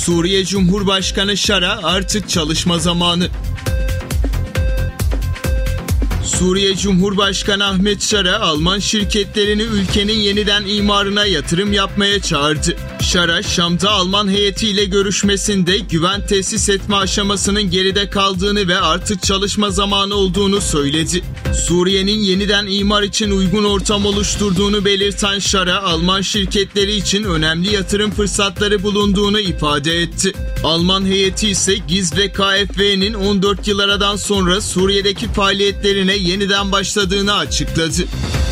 Suriye Cumhurbaşkanı Şara artık çalışma zamanı. Suriye Cumhurbaşkanı Ahmet Şara, Alman şirketlerini ülkenin yeniden imarına yatırım yapmaya çağırdı. Şara, Şam'da Alman heyetiyle görüşmesinde güven tesis etme aşamasının geride kaldığını ve artık çalışma zamanı olduğunu söyledi. Suriye'nin yeniden imar için uygun ortam oluşturduğunu belirten Şara, Alman şirketleri için önemli yatırım fırsatları bulunduğunu ifade etti. Alman heyeti ise GİZ ve KfW'nin 14 yıl aradan sonra Suriye'deki faaliyetlerine yeniden başladığını açıkladı.